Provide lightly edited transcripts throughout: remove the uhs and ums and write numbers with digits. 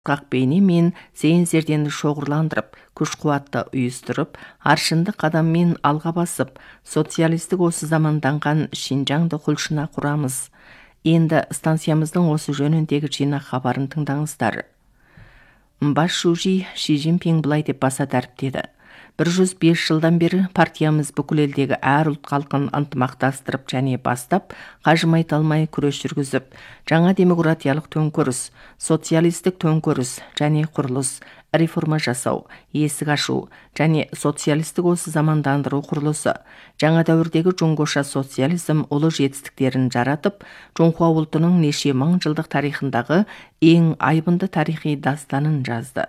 Қақбейне мен зейін-зердені шоғырландырып, күш-қуатты үйістіріп, аршынды қадаммен алға басып, социалистік осы заманданған Шинжаңды құлшына құрамыз. Енді станциямыздың осы жөніндегі жинақ хабарын тыңдаңыздар. Бас шужи Ши Цзиньпин былай деп баса дәріптеді. 105 жылдан бері партиямыз бүкіл елдегі әр ұлт халқын ынтымақтастырып және бастап, қажымай талмай күрес жүргізіп, жаңа демократиялық төңкеріс, социалистік төңкеріс және құрылыс, реформа жасау, есік ашу және социалистік осы замандандыру құрылысы, жаңа дәуірдегі жоңғоша социализм ұлы жетістіктерін жаратып, Жоңхуа ұлтының неше мың жылдық тарихындағы ең айбынды тарихи дастанын жазды.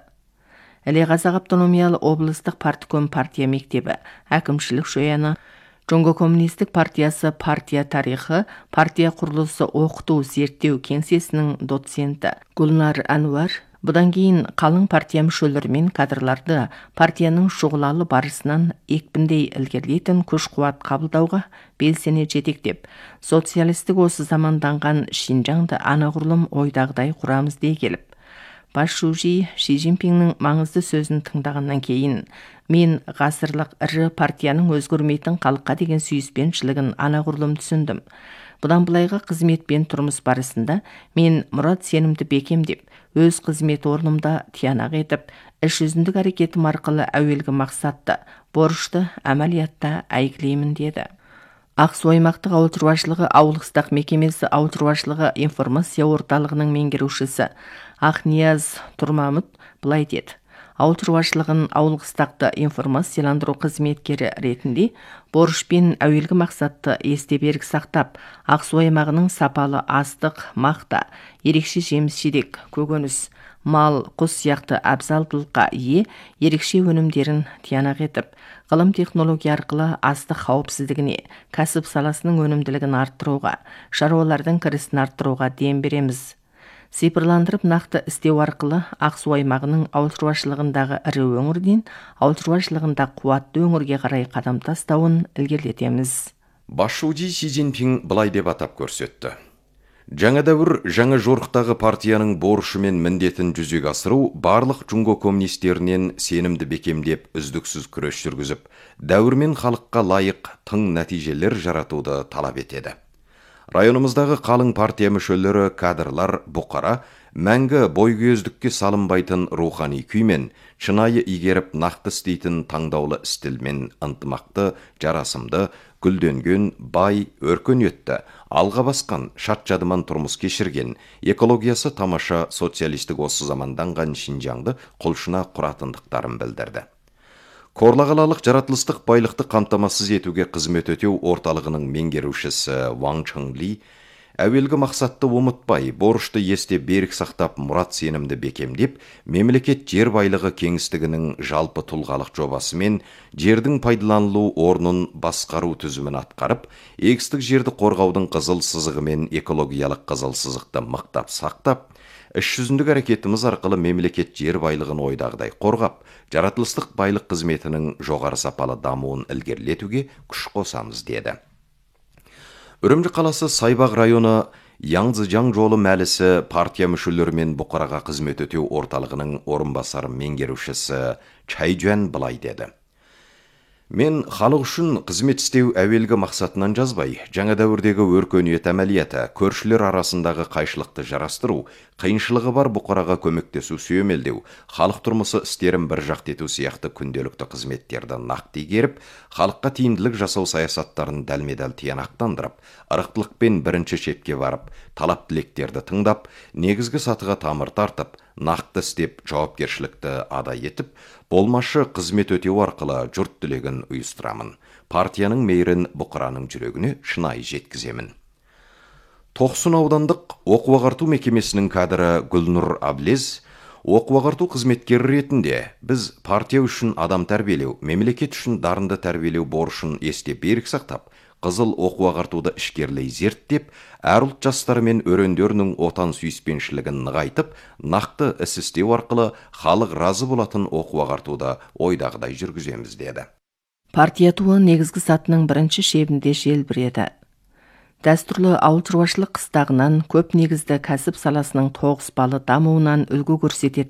Іле Қазақ автономиялы облыстық партком партия мектебі, әкімшілік жүйені, Жоңго коммунистік партиясы партия тарихы, партия құрылысы оқыту зерттеу кеңсесінің доценті Гүлнар Әнуар, бұдан кейін қалың партия мүшелерімен кадрларды партияның шұғылалы барысынан екпіндей ілгерілейтін күш-қуат қабылдауға белсене жетектеп, социалистік осы заманданған Шинжаңды анағұрлым ойдағыдай құрамыз дей келіп, Бас шужи Ши Цзиньпиннің маңызды сөзін тыңдағаннан кейін, мен ғасырлық ірі партияның өзгермейтін халыққа деген сүйіспеншілігін анағұрлым түсіндім. Бұдан былайғы қызмет пен тұрмыс барысында мен мұрат сенімді бекемдеп, өз қызмет орнымда тиянақ етіп, іс жүзіндік әрекетім арқылы әуелгі мақсатты, борышты әмәлиятта әйгілеймін деді. Ақсу аймақтық ауыл шаруашылығы ауылыстық мекемесі ауыл шаруашылығы информация орталығының меңгерушісі Ақнияз Тұрмамыт былай деді. Ауыл шаруашылығын ауылыстақты информацияландыру қызметкері ретінде борышпен әуелгі мақсатты есте берік сақтап, Ақсу аймағының сапалы астық, мақта, ерекше жеміс-жидек, көкөніс, мал, құс сияқты абзалдылыққа ие ерекше өнімдерін тиянақ етіп, ғылым технология арқылы астық қауіпсіздігіне, кәсіп саласының өнімділігін арттыруға, шаруалардың кірісін арттыруға дем береміз. Сипырландырып нақты істеу арқылы Ақсу аймағының ауыл шаруашылығындағы ірі өңірден ауыл шаруашылығында қуатты өңірге қарай қадам тастауын ілгерілетеміз. Бас шужи Ши Цзиньпин былай деп атап көрсетті. Жаңа дәуір жаңа жорықтағы партияның борышы мен міндетін жүзеге асыру барлық Жоңго коммунистерінен сенімді бекемдеп үздіксіз күрес жүргізіп, дәуір мен халыққа лайық тың нәтижелер жаратуды талап етеді. Районымыздағы қалың партия мүшелері, кадрлар, бұқара, мәңгі бойкөздікке салынбайтын рухани күймен, шынайы игеріп нақты істейтін таңдаулы стильмен ынтымақты, жарасымды, гүлденген, бай, өркениетті, алға басқан, шат-жадыман тұрмыс кешірген, экологиясы тамаша социалистік осы заманданған Шинжаңды құлшына құратындықтарын білдірді. Корла қалалық жаратылыстық байлықты қамтамасыз етуге қызмет өтеу орталығының меңгерушісі Ван Чыңли әуелгі мақсатты ұмытпай, борышты есте берік сақтап, мұрат сенімді бекемдеп, мемлекет жер байлығы кеңістігінің жалпы тұлғалық жобасымен жердің пайдаланылу орнын басқару түзімін атқарып, егістік жерді қорғаудың қызыл сызығы мен экологиялық қызыл сызықты мықтап сақтап, іс жүзіндік әрекетіміз арқылы мемлекет жер байлығын ойдағыдай қорғап, жаратылыстық байлық қызметінің жоғары сапалы дамуын ілгерілетуге күш қосамыз деді. Үрімжі қаласы Сайбақ районы Яңзыжаң жолы мәлісі партия мүшелері мен бұқараға қызмет өтеу орталығының орынбасары меңгерушісі Чайжуан былай деді. Мен халық үшін қызмет істеу әуелгі мақсатынан жазбай, жаңа дәуірдегі өркениет әмәлияты, көршілер арасындағы қайшылықты жарастыру, қиыншылығы бар бұқараға көмектесу сүйемелдеу, халық тұрмысы істерін бір жақты ету сияқты күнделікті қызметтерді нақты игеріп, халыққа тиімділік жасау саясаттарын дәлме-дәл тиянақтандырып, ырықтылықпен бірінші шепке барып, талап тілектерді тыңдап, негізгі сатыға тамыр тартып, нақты істеп, жауапкершілікті адай етіп, болмашы қызмет өтеу арқылы жұрт тілегін ұйыстырамын. Партияның мейірін бұқараның жүрегіне шынайы жеткіземін. Тоқсын аудандық оқу-ағарту мекемесінің кадры Гүлнұр Аблез, оқу-ағарту қызметкері ретінде біз партия үшін адам тәрбиелеу, мемлекет үшін дарынды тәрбиелеу борышын есте берік сақтап, қызыл оқу-ағартуды ішкерлей зерттеп, әр ұлт жастары мен өрендерінің отан сүйіспеншілігін нығайтып, нақты іс істеу арқылы халық разы болатын оқу-ағартуды ойдағыдай жүргіземіз деді. Партия туы негізгі сатының бірінші шебінде желбіреді. дәстүрлі ауыл шаруашылық қыстағынан көп негізді кәсіп саласының тоғыспалы дамуынан үлгі көрсететін